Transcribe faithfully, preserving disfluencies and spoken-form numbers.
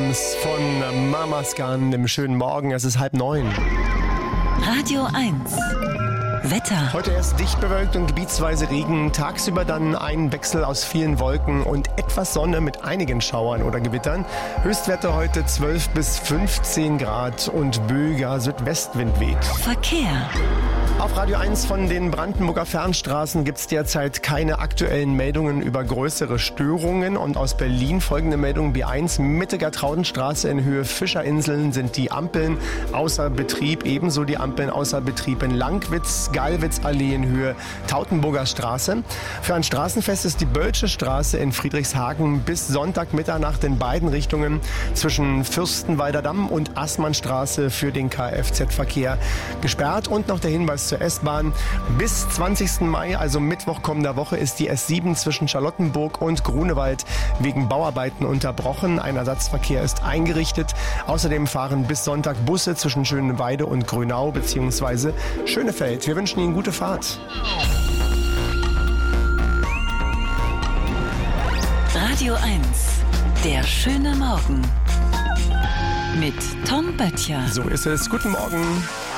Diamonds von Mama's Gun im schönen Morgen. Es ist halb neun. Radio eins. Wetter. Heute erst dicht bewölkt und gebietsweise Regen. Tagsüber dann ein Wechsel aus vielen Wolken und etwas Sonne mit einigen Schauern oder Gewittern. Höchstwerte heute zwölf bis fünfzehn Grad und böiger Südwestwind weht. Verkehr. Auf Radio eins von den Brandenburger Fernstraßen gibt es derzeit keine aktuellen Meldungen über größere Störungen. Und aus Berlin folgende Meldung: B eins Mitte Gertraudenstraße in Höhe Fischerinseln sind die Ampeln außer Betrieb. Ebenso die Ampeln außer Betrieb in Langwitz, Gallwitzallee in Höhe Tautenburger Straße. Für ein Straßenfest ist die Bölsche Straße in Friedrichshagen bis Sonntag Mitternacht in beiden Richtungen zwischen Fürstenwalder Damm und Assmannstraße für den Kfz-Verkehr gesperrt. Und noch der Hinweis zur S-Bahn. Bis zwanzigsten Mai, also Mittwoch kommender Woche, ist die S sieben zwischen Charlottenburg und Grunewald wegen Bauarbeiten unterbrochen. Ein Ersatzverkehr ist eingerichtet. Außerdem fahren bis Sonntag Busse zwischen Schöneweide und Grünau bzw. Schönefeld. Wir wünschen Ihnen gute Fahrt. Radio eins. Der schöne Morgen. Mit Tom Böttcher. So ist es. Guten Morgen.